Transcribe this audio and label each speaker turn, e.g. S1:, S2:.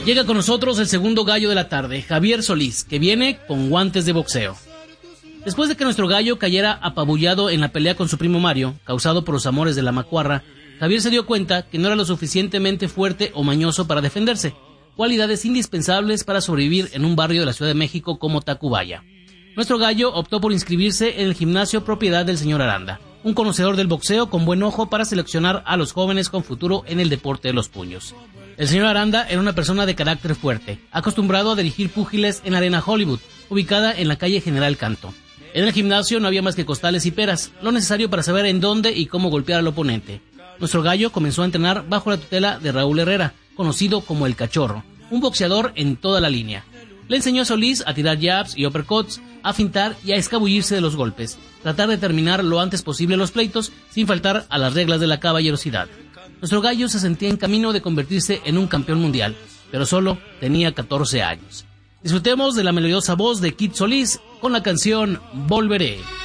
S1: Llega con nosotros el segundo gallo de la tarde, Javier Solís, que viene con guantes de boxeo. Después de que nuestro gallo cayera apabullado en la pelea con su primo Mario, causado por los amores de la macuarra, Javier se dio cuenta que no era lo suficientemente fuerte o mañoso para defenderse, cualidades indispensables para sobrevivir en un barrio de la Ciudad de México como Tacubaya. Nuestro gallo optó por inscribirse en el gimnasio propiedad del señor Aranda, un conocedor del boxeo con buen ojo para seleccionar a los jóvenes con futuro en el deporte de los puños. El señor Aranda era una persona de carácter fuerte, acostumbrado a dirigir púgiles en la Arena Hollywood, ubicada en la calle General Canto. En el gimnasio no había más que costales y peras, lo necesario para saber en dónde y cómo golpear al oponente. Nuestro gallo comenzó a entrenar bajo la tutela de Raúl Herrera, conocido como El Cachorro, un boxeador en toda la línea. Le enseñó a Solís a tirar jabs y uppercuts, a fintar y a escabullirse de los golpes, tratar de terminar lo antes posible los pleitos sin faltar a las reglas de la caballerosidad. Nuestro gallo se sentía en camino de convertirse en un campeón mundial, pero solo tenía 14 años. Disfrutemos de la melodiosa voz de Kid Solís con la canción Volveré.